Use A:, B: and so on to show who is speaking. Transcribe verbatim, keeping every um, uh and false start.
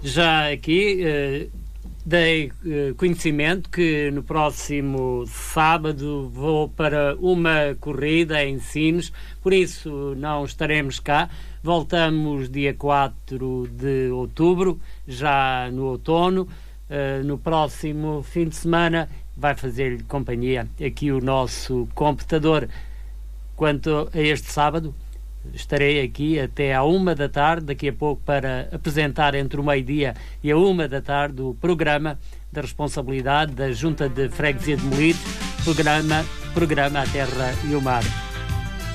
A: já aqui eh, dei eh, conhecimento que no próximo sábado vou para uma corrida em Sines, por isso não estaremos cá. Voltamos dia quatro de outubro, já no outono. Uh, no próximo fim de semana vai fazer-lhe companhia aqui o nosso computador. Quanto a este sábado, estarei aqui até à uma da tarde, daqui a pouco, para apresentar entre o meio-dia e a uma da tarde o programa da responsabilidade da Junta de Freguesia de Molides, programa, programa A Terra e o Mar.